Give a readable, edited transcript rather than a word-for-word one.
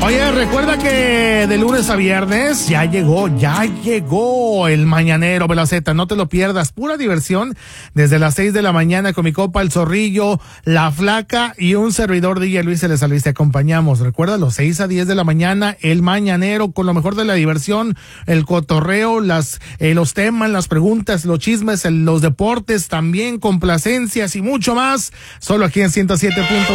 Oye, recuerda que de lunes a viernes ya llegó el Mañanero, Belaceta, no te lo pierdas, pura diversión desde las 6 de la mañana con mi compa El Zorrillo, La Flaca y un servidor DJ Luis Elizalde. Te acompañamos, recuerda, los 6 a 10 de la mañana, el Mañanero con lo mejor de la diversión, el cotorreo, los temas, las preguntas, los chismes, los deportes, también complacencias y mucho más, solo aquí en 107.1.